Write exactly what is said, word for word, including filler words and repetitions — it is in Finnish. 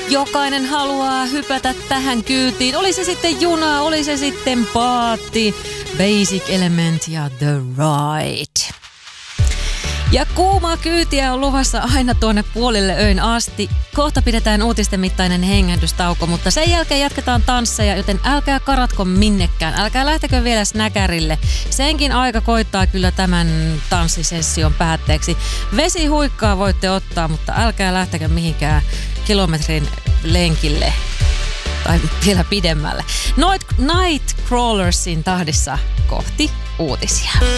Jokainen haluaa hypätä tähän kyytiin. Oli se sitten juna, oli se sitten paatti, Basic Element ja The Ride. Ja kuumaa kyytiä on luvassa aina tuonne puolille öin asti. Kohta pidetään uutisten mittainen hengähdystauko, mutta sen jälkeen jatketaan tansseja, joten älkää karatko minnekään. Älkää lähtekö vielä snäkärille. Senkin aika koittaa kyllä tämän tanssisession päätteeksi. Vesihuikkaa voitte ottaa, mutta älkää lähtekö mihinkään kilometrin lenkille tai vielä pidemmälle. Nightcrawlersin tahdissa kohti uutisia.